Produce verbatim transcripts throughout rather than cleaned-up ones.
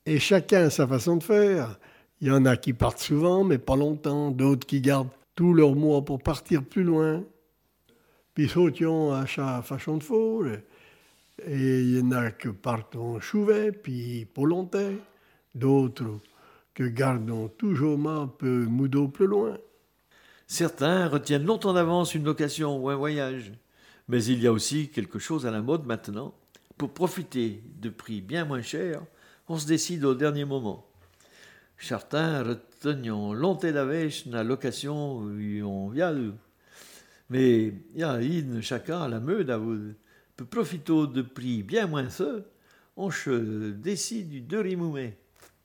Et chacun a sa façon de faire. Il y en a qui partent souvent, mais pas longtemps. D'autres qui gardent tout leur mois pour partir plus loin. Puis sautions à sa façon de faire. Et il y en a qui partent en chouvet, puis pas longtemps. D'autres que gardent toujours un peu moudot plus loin. Certains retiennent longtemps d'avance une location ou un voyage. Mais il y a aussi quelque chose à la mode maintenant. Pour profiter de prix bien moins chers, on se décide au dernier moment. Certains retegnent longtemps d'avance la location où on vient. Mais il y a une chacun à la mode à vous. Pour profiter de prix bien moins ceux, on se décide du deux rimoumet.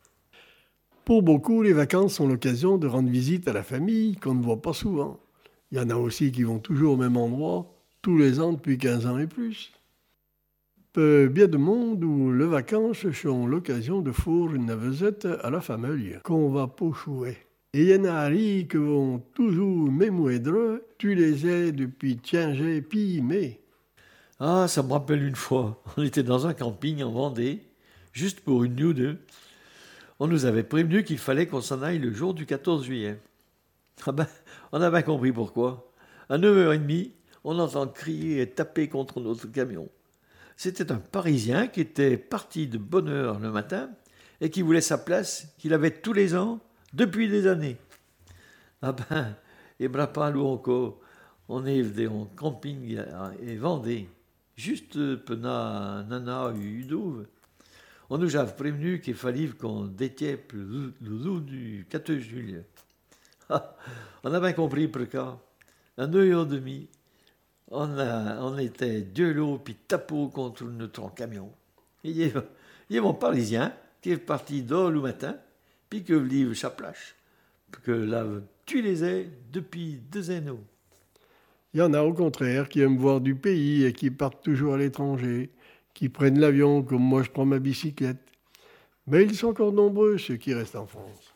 Pour beaucoup, les vacances sont l'occasion de rendre visite à la famille qu'on ne voit pas souvent. Il y en a aussi qui vont toujours au même endroit, tous les ans depuis quinze ans et plus. Peu bien de monde où les vacances sont l'occasion de faire une visite à la famille qu'on va pochouer. Et il y en a qui vont toujours mémoindre, tu les aies depuis Tiengé puis mai. Ah, ça me rappelle une fois, on était dans un camping en Vendée, juste pour une nuit ou deux. On nous avait prévenu qu'il fallait qu'on s'en aille le jour du quatorze juillet. Ah ben, on a bien compris pourquoi. À neuf heures trente, on entend crier et taper contre notre camion. C'était un Parisien qui était parti de bonne heure le matin et qui voulait sa place qu'il avait tous les ans depuis des années. Ah ben, et brapa nous encore, on est venu en camping et Vendée, juste pena nana udouve. On nous a prévenu qu'il fallait qu'on détienne le jour du quatorze juillet. Ah, on a bien compris pourquoi. À neuf heures trente, on, a, on était deux lots puis tapeau contre notre camion. Il y a, il y a mon Parisien qui est parti dehors le matin, puis que livre sa plage, que là, tu les ai depuis deux anneaux. Il y en a au contraire qui aiment voir du pays et qui partent toujours à l'étranger, qui prennent l'avion comme moi je prends ma bicyclette. Mais ils sont encore nombreux ceux qui restent en France.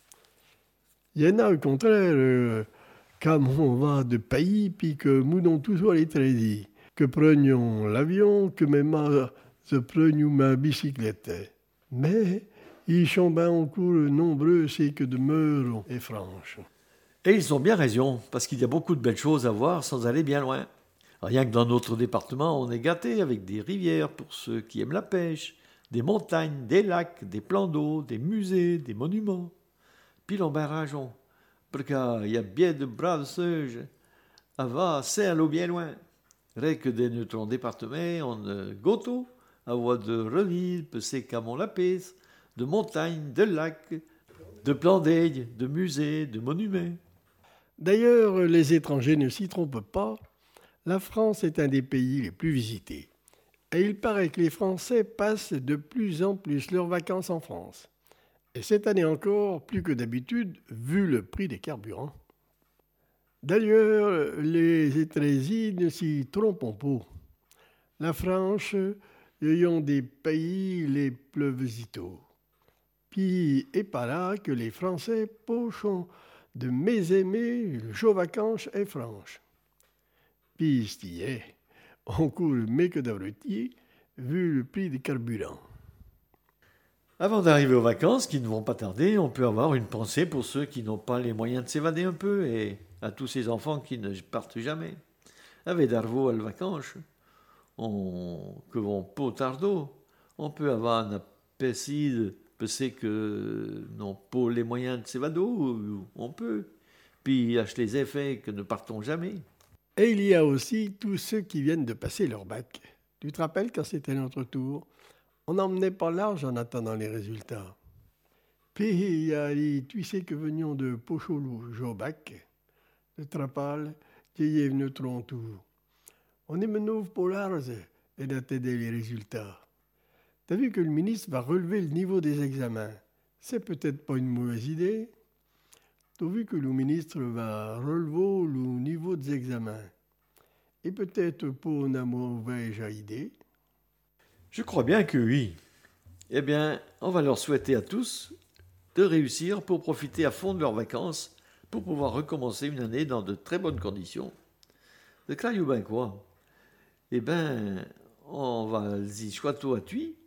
Il y en a au contraire, euh, comme on va de pays, puis que moudons toujours à l'étranger, que prenions l'avion, que même se prenions ma bicyclette. Mais ils sont bien encore nombreux, c'est que demeurent et franches. Et ils ont bien raison, parce qu'il y a beaucoup de belles choses à voir sans aller bien loin. Rien que dans notre département, on est gâté avec des rivières pour ceux qui aiment la pêche, des montagnes, des lacs, des plans d'eau, des musées, des monuments. Puis l'embarrageons, parce qu'il y a bien de braves seuges à voir, c'est à l'eau bien loin. Rien que dans notre département, on a goto, à voir de relives, c'est comme on l'appelle, de montagnes, de lacs, de plans d'aigle, de musées, de monuments. D'ailleurs, les étrangers ne s'y trompent pas. La France est un des pays les plus visités. Et il paraît que les Français passent de plus en plus leurs vacances en France. Et cette année encore, plus que d'habitude, vu le prix des carburants. D'ailleurs, les étrangers ne s'y trompent pas. La France est un des pays les plus visités. Puis, et par là que les Français pochent de mes aimés, les vacances et franches. Puis, c'est on coule mieux que d'habitude, vu le prix des carburants. Avant d'arriver aux vacances, qui ne vont pas tarder, on peut avoir une pensée pour ceux qui n'ont pas les moyens de s'évader un peu et à tous ces enfants qui ne partent jamais. Avec d'arvo à les vacances, on, que vont pas tardo, on peut avoir un appétit de ceux que n'ont pas les moyens de s'évader, on peut. Puis acheter les effets que ne partons jamais. Et il y a aussi tous ceux qui viennent de passer leur bac. Tu te rappelles quand c'était notre tour? On n'emmenait pas large en attendant les résultats. Puis il y a les tu sais que venions de Pocholou, Jobac, de Trapal, qui est venu notre tour. On est menou pour large et d'attendre les résultats. T'as vu que le ministre va relever le niveau des examens. C'est peut-être pas une mauvaise idée. T'as vu que le ministre va relever le niveau des examens. Et peut-être pas une mauvaise idée. Je crois bien que oui. Eh bien, on va leur souhaiter à tous de réussir pour profiter à fond de leurs vacances, pour pouvoir recommencer une année dans de très bonnes conditions. De croyez bien quoi? Eh bien, on va y choisir à Thuy,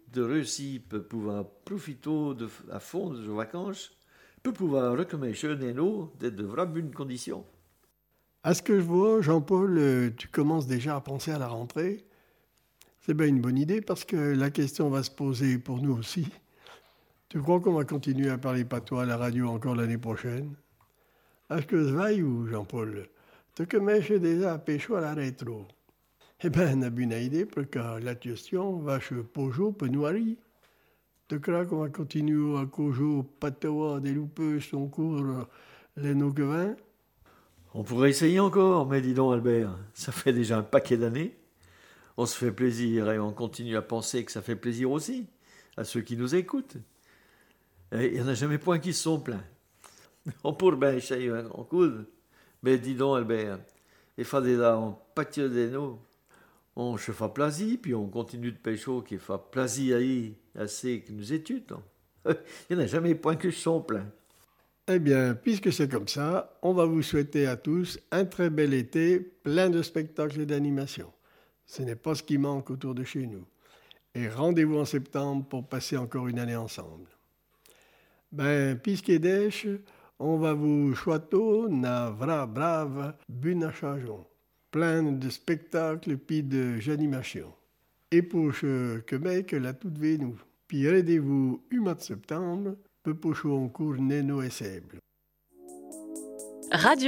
de réussir peut pouvoir profiter de, à fond de vos vacances, peut pouvoir recommencer Neno de de vraies bonnes conditions. À ce que je vois, Jean-Paul, euh, tu commences déjà à penser à la rentrée. C'est bien une bonne idée parce que la question va se poser pour nous aussi. Tu crois qu'on va continuer à parler patois à la radio encore l'année prochaine? Est-ce que ça va ou Jean-Paul? Tu commences déjà à pêcher à la rétro. Eh bien, on a une idée parce que la question va chez Pojo Penoiri. Tu crois qu'on va continuer à Cojo patois des loupeux son cours les no que vingt? On pourrait essayer encore, mais dis donc Albert, ça fait déjà un paquet d'années. On se fait plaisir et on continue à penser que ça fait plaisir aussi à ceux qui nous écoutent. Il n'y en a jamais point qui se sont plaints. On pourrait bien essayer un grand coup, mais dis donc Albert, il faut déjà en pâtir de nous. On se fait plaisir, puis on continue de pêcher qui fait plaisir à ceux qui nous étudent. Il n'y en a jamais point que se sont plaints. Eh bien, puisque c'est comme ça, on va vous souhaiter à tous un très bel été, plein de spectacles et d'animations. Ce n'est pas ce qui manque autour de chez nous. Et rendez-vous en septembre pour passer encore une année ensemble. Ben, puisque d'èche, on va vous choisir na vra brave bunachajon, plein de spectacles puis de j'animation. Et pour ce que mec la toute nous. Puis rendez-vous au mois de septembre, peu pour en cours Neno et Sèble. Radio